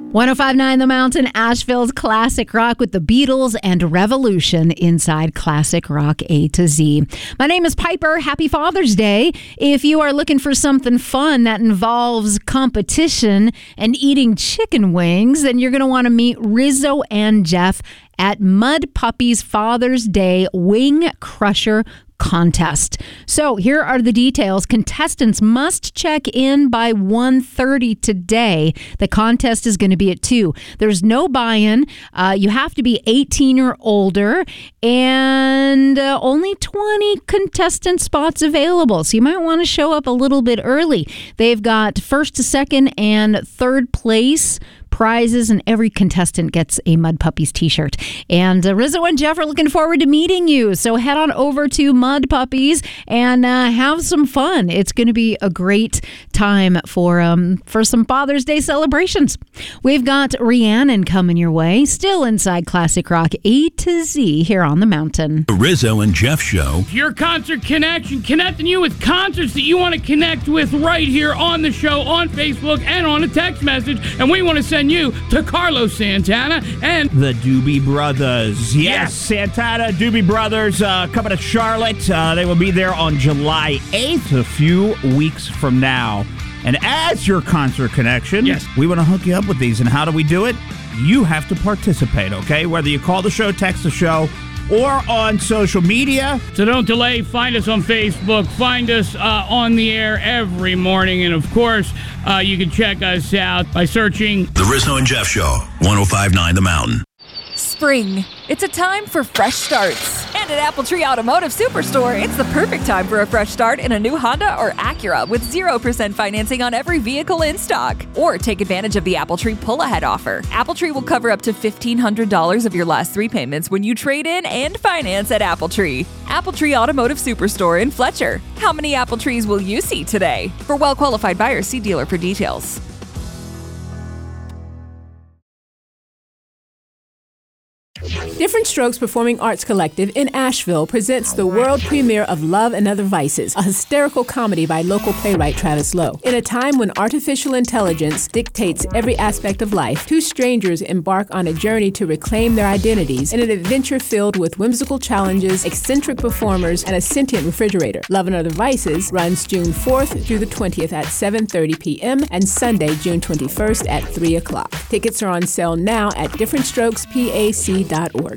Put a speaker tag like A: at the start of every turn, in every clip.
A: 105.9 The Mountain, Asheville's classic rock with the Beatles and Revolution inside Classic Rock A to Z. My name is Piper. Happy Father's Day. If you are looking for something fun that involves competition and eating chicken wings, then you're going to want to meet Rizzo and Jeff at Mud Puppy's Father's Day Wing Crusher contest. So here are the details. Contestants must check in by 1:30 today. The contest is going to be at 2. There's no buy-in. You have to be 18 or older, and only 20 contestant spots available. So you might want to show up a little bit early. They've got first to second and third place prizes, and every contestant gets a Mud Puppies t-shirt. And Rizzo and Jeff are looking forward to meeting you. So head on over to Mud Puppies and have some fun. It's going to be a great time for some Father's Day celebrations. We've got Rhiannon coming your way, still inside Classic Rock A to Z here on the Mountain.
B: The Rizzo and Jeff Show.
C: Your concert connection, connecting you with concerts that you want to connect with right here on the show, on Facebook, and on a text message. And we want to send you to Carlos Santana and
D: the Doobie Brothers. Yes, Santana, Doobie Brothers coming to Charlotte. They will be there on July 8th, a few weeks from now. And as your concert connection, we want to hook you up with these. And how do we do it? You have to participate, okay? Whether you call the show, text the show, or on social media.
C: So don't delay. Find us on Facebook. Find us on the air every morning. And, of course, you can check us out by searching
B: The Rizzo and Jeff Show, 105.9 The Mountain.
E: Spring. It's a time for fresh starts. And at Apple Tree Automotive Superstore, it's the perfect time for a fresh start in a new Honda or Acura with 0% financing on every vehicle in stock. Or take advantage of the Apple Tree pull-ahead offer. Apple Tree will cover up to $1,500 of your last 3 payments when you trade in and finance at Apple Tree. Apple Tree Automotive Superstore in Fletcher. How many Apple Trees will you see today? For well-qualified buyers, see dealer for details.
F: Different Strokes Performing Arts Collective in Asheville presents the world premiere of Love and Other Vices, a hysterical comedy by local playwright Travis Lowe. In a time when artificial intelligence dictates every aspect of life, 2 strangers embark on a journey to reclaim their identities in an adventure filled with whimsical challenges, eccentric performers, and a sentient refrigerator. Love and Other Vices runs June 4th through the 20th at 7:30 p.m. and Sunday, June 21st at 3 o'clock. Tickets are on sale now at differentstrokespac.org.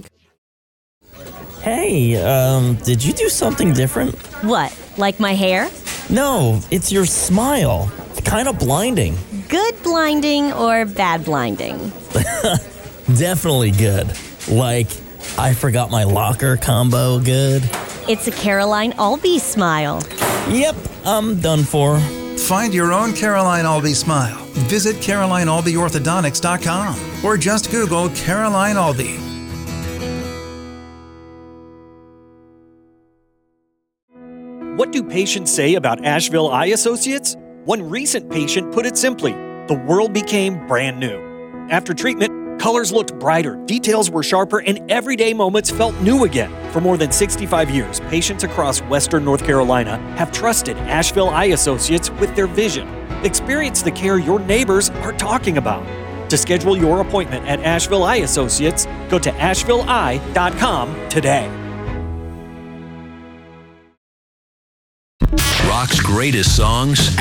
G: Hey, did you do something different?
H: What, like my hair?
G: No, it's your smile. It's kind of blinding.
H: Good blinding or bad blinding?
G: Definitely good. Like, I forgot my locker combo good.
H: It's a Caroline Albee smile.
G: Yep, I'm done for.
I: Find your own Caroline Albee smile. Visit CarolineAlbeeOrthodontics.com or just Google Caroline Albee.
J: What do patients say about Asheville Eye Associates? One recent patient put it simply, the world became brand new. After treatment, colors looked brighter, details were sharper, and everyday moments felt new again. For more than 65 years, patients across Western North Carolina have trusted Asheville Eye Associates with their vision. Experience the care your neighbors are talking about. To schedule your appointment at Asheville Eye Associates, go to ashevilleeye.com today.
B: Rock's greatest songs